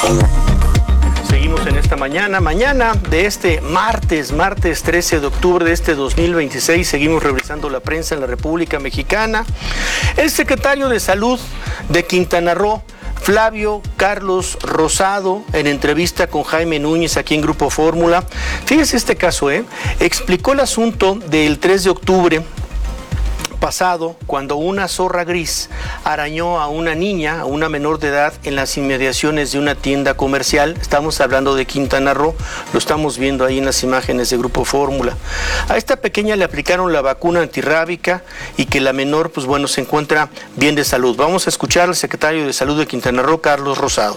Seguimos en esta mañana de este martes 13 de octubre de este 2026, seguimos revisando la prensa en la República Mexicana. El secretario de Salud de Quintana Roo, Flavio Carlos Rosado, en entrevista con Jaime Núñez aquí en Grupo Fórmula, fíjese este caso, explicó el asunto del 3 de octubre pasado, cuando una zorra gris arañó a una niña, a una menor de edad, en las inmediaciones de una tienda comercial. Estamos hablando de Quintana Roo, lo estamos viendo ahí en las imágenes de Grupo Fórmula. A esta pequeña le aplicaron la vacuna antirrábica y que la menor, pues bueno, se encuentra bien de salud. Vamos a escuchar al secretario de Salud de Quintana Roo, Carlos Rosado.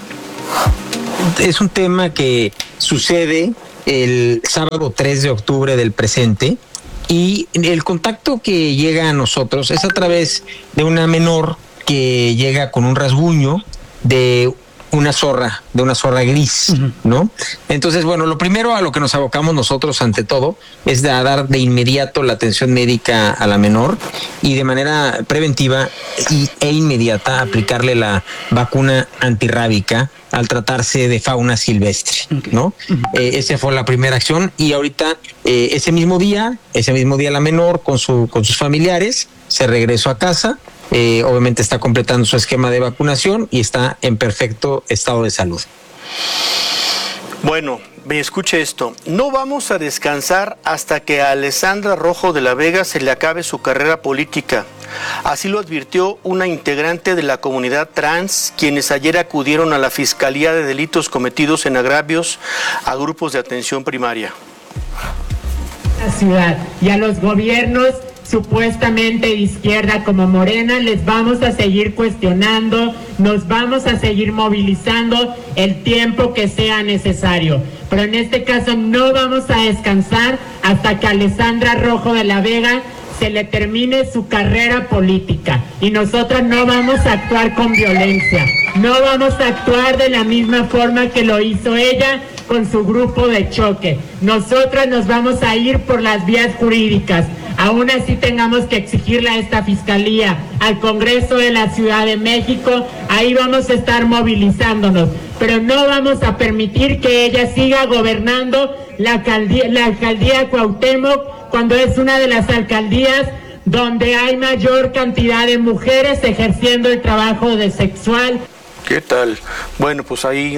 Es un tema que sucede el sábado 3 de octubre del presente. Y el contacto que llega a nosotros es a través de una menor que llega con un rasguño de una zorra gris, ¿no? Entonces, bueno, lo primero a lo que nos abocamos nosotros ante todo es a dar de inmediato la atención médica a la menor y de manera preventiva e inmediata aplicarle la vacuna antirrábica al tratarse de fauna silvestre, ¿no? Esa fue la primera acción y ahorita ese mismo día la menor con sus familiares se regresó a casa. Obviamente está completando su esquema de vacunación y está en perfecto estado de salud. Bueno, escuche esto. No vamos a descansar hasta que a Alessandra Rojo de la Vega se le acabe su carrera política. Así lo advirtió una integrante de la comunidad trans, quienes ayer acudieron a la Fiscalía de Delitos Cometidos en Agravios a grupos de atención primaria. La ciudad y a los gobiernos supuestamente de izquierda como Morena les vamos a seguir cuestionando, nos vamos a seguir movilizando el tiempo que sea necesario. Pero en este caso no vamos a descansar hasta que a Alessandra Rojo de la Vega se le termine su carrera política. Y nosotros no vamos a actuar con violencia, no vamos a actuar de la misma forma que lo hizo ella con su grupo de choque. Nosotras nos vamos a ir por las vías jurídicas. Aún así tengamos que exigirle a esta Fiscalía, al Congreso de la Ciudad de México, ahí vamos a estar movilizándonos. Pero no vamos a permitir que ella siga gobernando la alcaldía Cuauhtémoc, cuando es una de las alcaldías donde hay mayor cantidad de mujeres ejerciendo el trabajo de sexual. ¿Qué tal? Bueno, pues hay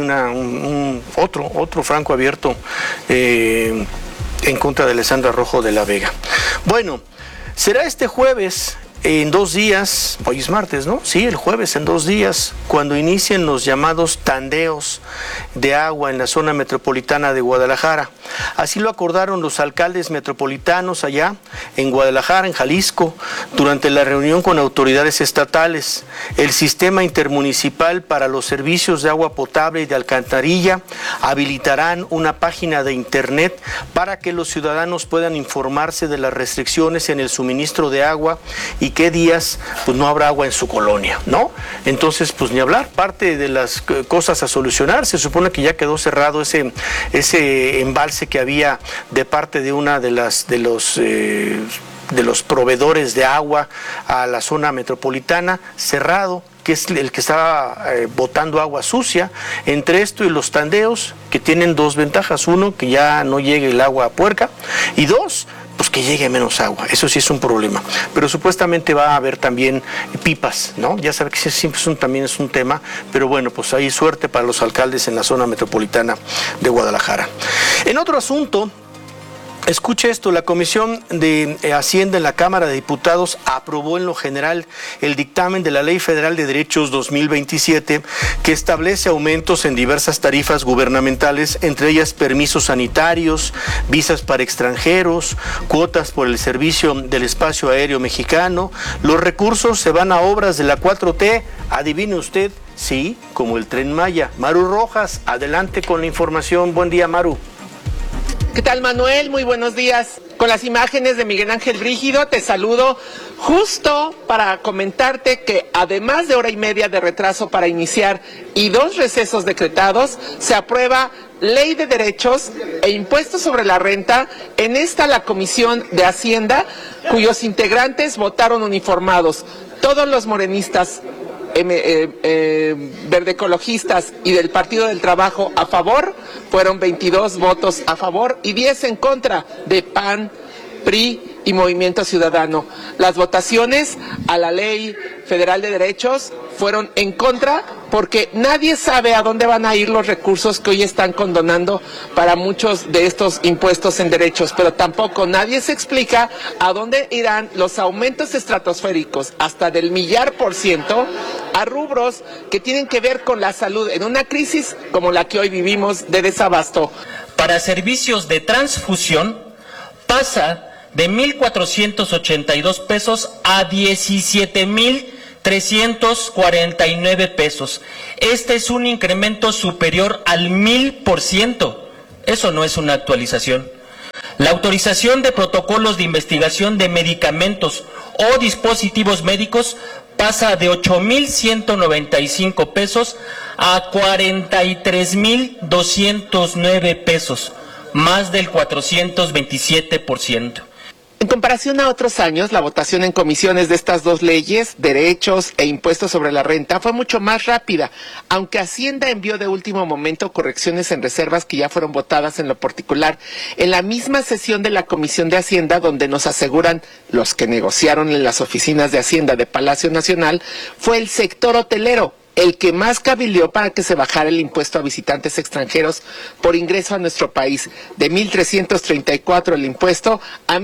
otro franco abierto en contra de Alessandra Rojo de la Vega. Bueno, será este jueves, en 2 días, hoy es martes, ¿no? Sí, el jueves en 2 días, cuando inicien los llamados tandeos de agua en la zona metropolitana de Guadalajara. Así lo acordaron los alcaldes metropolitanos allá en Guadalajara, en Jalisco, durante la reunión con autoridades estatales. El Sistema Intermunicipal para los Servicios de Agua Potable y de Alcantarilla habilitarán una página de internet para que los ciudadanos puedan informarse de las restricciones en el suministro de agua y qué días pues no habrá agua en su colonia, ¿no? Entonces, pues ni hablar, parte de las cosas a solucionar, se supone que ya quedó cerrado ese embalse que había de parte de una de los proveedores de agua a la zona metropolitana, cerrado, que es el que estaba botando agua sucia. Entre esto y los tandeos, que tienen 2 ventajas: 1, que ya no llegue el agua puerca, y 2, pues que llegue menos agua. Eso sí es un problema. Pero supuestamente va a haber también pipas, ¿no? Ya sabe que siempre también es un tema, pero bueno, pues hay suerte para los alcaldes en la zona metropolitana de Guadalajara. En otro asunto, escuche esto, la Comisión de Hacienda en la Cámara de Diputados aprobó en lo general el dictamen de la Ley Federal de Derechos 2027 que establece aumentos en diversas tarifas gubernamentales, entre ellas permisos sanitarios, visas para extranjeros, cuotas por el servicio del espacio aéreo mexicano. Los recursos se van a obras de la 4T, adivine usted, sí, como el Tren Maya. Maru Rojas, adelante con la información. Buen día, Maru. ¿Qué tal, Manuel? Muy buenos días. Con las imágenes de Miguel Ángel Brígido te saludo justo para comentarte que además de 1.5 horas de retraso para iniciar y 2 recesos decretados, se aprueba Ley de Derechos e Impuestos sobre la Renta, en esta la Comisión de Hacienda, cuyos integrantes votaron uniformados, todos los morenistas Verde Ecologistas y del Partido del Trabajo a favor, fueron 22 votos a favor y 10 en contra de PAN, PRI y Movimiento Ciudadano. Las votaciones a la Ley Federal de Derechos fueron en contra porque nadie sabe a dónde van a ir los recursos que hoy están condonando para muchos de estos impuestos en derechos, pero tampoco nadie se explica a dónde irán los aumentos estratosféricos hasta del 1,000,000% a rubros que tienen que ver con la salud en una crisis como la que hoy vivimos de desabasto. Para servicios de transfusión pasa de 1,482 pesos a 17,349 pesos. Este es un incremento superior al 1,000%. Eso no es una actualización. La autorización de protocolos de investigación de medicamentos o dispositivos médicos pasa de 8,195 pesos a 43,209 pesos, más del 427%. En comparación a otros años, la votación en comisiones de estas dos leyes, derechos e impuestos sobre la renta, fue mucho más rápida, aunque Hacienda envió de último momento correcciones en reservas que ya fueron votadas en lo particular en la misma sesión de la Comisión de Hacienda, donde nos aseguran los que negociaron en las oficinas de Hacienda de Palacio Nacional, fue el sector hotelero el que más cabildeó para que se bajara el impuesto a visitantes extranjeros por ingreso a nuestro país, de 1,334 el impuesto a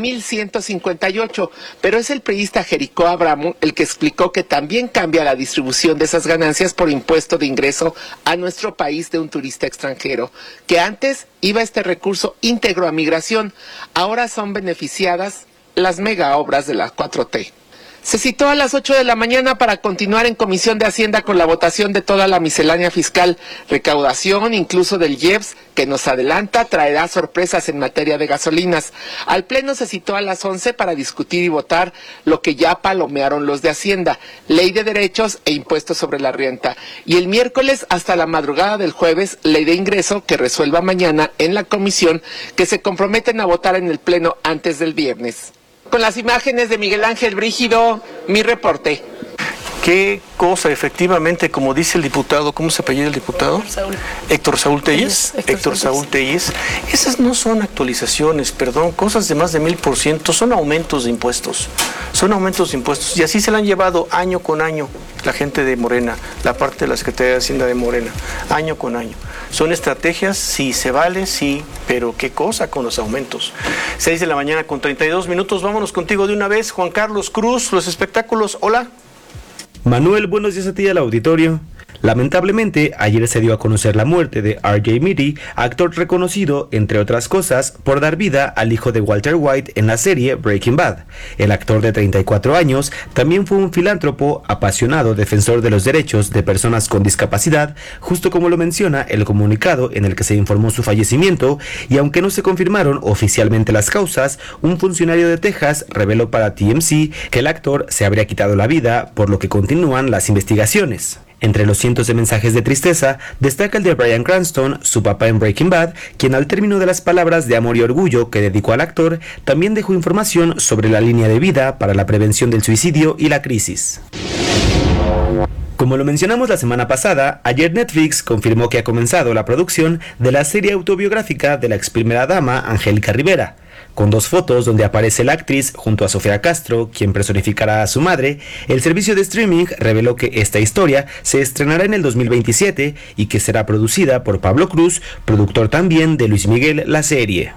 1,158, pero es el priista Jericó Abramo el que explicó que también cambia la distribución de esas ganancias por impuesto de ingreso a nuestro país de un turista extranjero, que antes iba este recurso íntegro a migración, ahora son beneficiadas las mega obras de la 4T. Se citó a las 8 de la mañana para continuar en Comisión de Hacienda con la votación de toda la miscelánea fiscal, recaudación incluso del IEPS, que nos adelanta traerá sorpresas en materia de gasolinas. Al Pleno se citó a las 11 para discutir y votar lo que ya palomearon los de Hacienda, Ley de Derechos e Impuestos sobre la Renta. Y el miércoles hasta la madrugada del jueves, Ley de Ingreso, que resuelva mañana en la comisión, que se comprometen a votar en el Pleno antes del viernes. Con las imágenes de Miguel Ángel Brígido, mi reporte. Qué cosa, efectivamente, como dice el diputado, ¿cómo se apellida el diputado? Héctor Saúl Telles. Héctor Saúl Telles. Esas no son actualizaciones, perdón, cosas de más de 1,000%, son aumentos de impuestos. Son aumentos de impuestos. Y así se la han llevado año con año la gente de Morena, la parte de la Secretaría de Hacienda de Morena, año con año. Son estrategias, sí, se vale, sí, pero qué cosa con los aumentos. 6 de la mañana con 32 minutos, vámonos contigo de una vez. Juan Carlos Cruz, los espectáculos, hola. Manuel, buenos días a ti al auditorio. Lamentablemente, ayer se dio a conocer la muerte de R.J. Meaty, actor reconocido, entre otras cosas, por dar vida al hijo de Walter White en la serie Breaking Bad. El actor de 34 años también fue un filántropo, apasionado defensor de los derechos de personas con discapacidad, justo como lo menciona el comunicado en el que se informó su fallecimiento, y aunque no se confirmaron oficialmente las causas, un funcionario de Texas reveló para TMZ que el actor se habría quitado la vida, por lo que continúan las investigaciones. Entre los cientos de mensajes de tristeza, destaca el de Bryan Cranston, su papá en Breaking Bad, quien al término de las palabras de amor y orgullo que dedicó al actor, también dejó información sobre la línea de vida para la prevención del suicidio y la crisis. Como lo mencionamos la semana pasada, ayer Netflix confirmó que ha comenzado la producción de la serie autobiográfica de la ex primera dama Angélica Rivera, con 2 fotos donde aparece la actriz junto a Sofía Castro, quien personificará a su madre. El servicio de streaming reveló que esta historia se estrenará en el 2027 y que será producida por Pablo Cruz, productor también de Luis Miguel, la serie.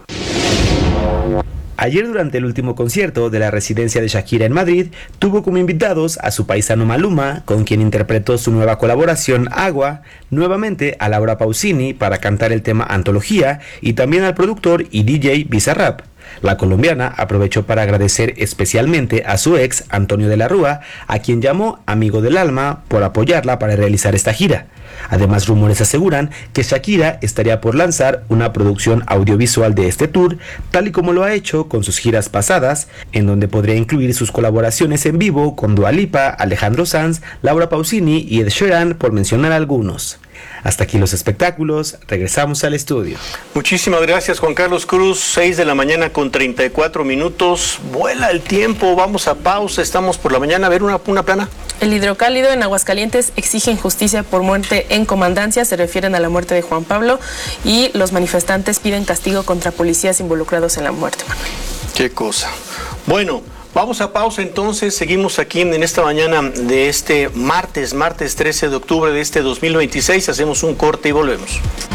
Ayer, durante el último concierto de la residencia de Shakira en Madrid, tuvo como invitados a su paisano Maluma, con quien interpretó su nueva colaboración Agua, nuevamente a Laura Pausini para cantar el tema Antología, y también al productor y DJ Bizarrap. La colombiana aprovechó para agradecer especialmente a su ex, Antonio de la Rúa, a quien llamó amigo del alma por apoyarla para realizar esta gira. Además, rumores aseguran que Shakira estaría por lanzar una producción audiovisual de este tour, tal y como lo ha hecho con sus giras pasadas, en donde podría incluir sus colaboraciones en vivo con Dua Lipa, Alejandro Sanz, Laura Pausini y Ed Sheeran, por mencionar algunos. Hasta aquí los espectáculos, regresamos al estudio. Muchísimas gracias, Juan Carlos Cruz. 6 de la mañana con 34 minutos. Vuela el tiempo, vamos a pausa, estamos por la mañana. A ver, una plana. El Hidrocálido en Aguascalientes exigen justicia por muerte en comandancia, se refieren a la muerte de Juan Pablo, y los manifestantes piden castigo contra policías involucrados en la muerte, Manuel. Qué cosa. Bueno, vamos a pausa entonces, seguimos aquí en esta mañana de este martes 13 de octubre de este 2026, hacemos un corte y volvemos.